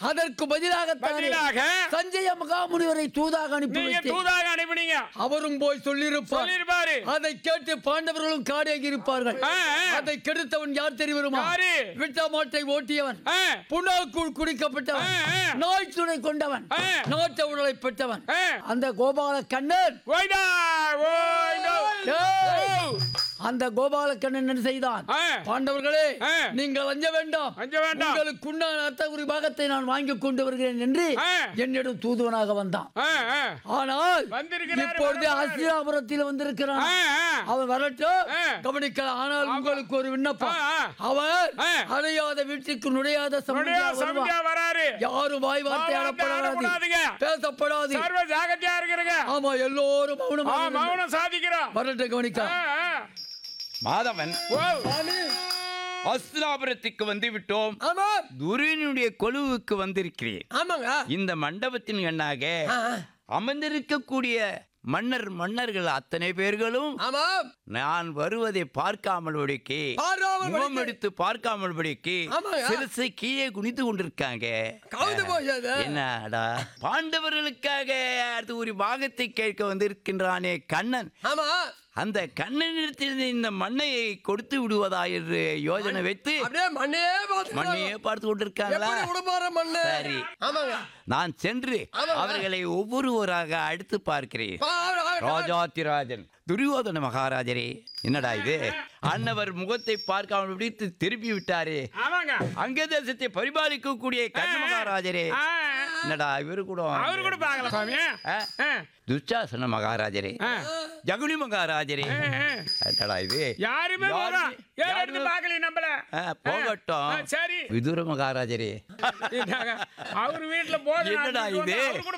அதற்கு பதிலாக சஞ்சய மகாமுனிவரை தூதாக அனுப்பினீங்க. அவரும் போய் சொல்லிருப்பார். அதை கேட்டு பாண்டவர்களும் காடேகி இருப்பார்கள். அதை கெடுத்தவன் யார் தெரியுமா? விட்டமாட்டை ஓட்டியவன், புண்ணாக்குள் குடிக்கப்பட்டவன், நாய் துணை கொண்டவன், நாட்ட உடலை பெற்றவன் அந்த கோபால கண்ணன். அந்த கோபால கண்ணன் என்ன செய்தான்? பாண்டவர்களே, நீங்கள் அஞ்ச வேண்டாம், உங்களுக்கு உண்டான அத்தகுரி பாகத்தை நான் வாங்கி கொண்டு வருகிறேன் என்று என்னிடம் தூதுவனாக வந்தான். ஆனால் இப்பொழுது ஹஸ்தினாபுரத்தில் வந்திருக்கிறான். அவன் வரட்டும், கவனிக்கலாம். ஆனால் உங்களுக்கு ஒரு விண்ணப்பம். அவர் அடையாத வீட்டுக்கு நுழையாத வராரு. யாரும் வாய் வார்த்தை பேசப்படாது. ஆமா, எல்லோரும் மௌனம் சாதிக்கிறார். வரட்டும், கவனிக்கலாம். மாதவன், ஹஸ்தினாபுரத்துக்கு வந்து விட்டோம். துரியனுடைய கொலுவுக்கு வந்திருக்கிறேன். இந்த மண்டபத்தின் எண்ணாக அமர்ந்திருக்கக்கூடிய மன்னர்கள் அத்தனை பேர்களும் நான் வருவதை பார்க்காமல் முகம் எடுத்து பார்க்காமல் சிறுசை கீழே குனித்து கொண்டிருக்காங்க. என்னடா, பாண்டவர்களுக்காக அடுத்து ஒரு பாகத்தை கேட்க வந்திருக்கின்றானே கண்ணன். அந்த கண்ணனிடத்தில் இந்த மண்ணையை கொடுத்து விடுவதா என்று யோசனை வைத்து மண்ணையே பார்த்து கொண்டிருக்காங்களா? சரி, நான் சென்று அவர்களை ஒவ்வொருவராக அடுத்து பார்க்கிறேன். ராஜாதிராஜன் துரியோதன மகாராஜரே, என்னடா இது? அன்னவர் முகத்தை பார்க்காமல் பிடித்து திருப்பி விட்டாரே. அங்க தேசத்தை பரிபாலிக்கக்கூடிய கர்ண மகாராஜரே, என்னடா இவரு கூட துச்சாசன மகாராஜரே, ஜகுனி மகாராஜரே, என்னடா இது? போகட்டும். விதுர மகாராஜரே, அவர் வீட்டுல என்னடா இது?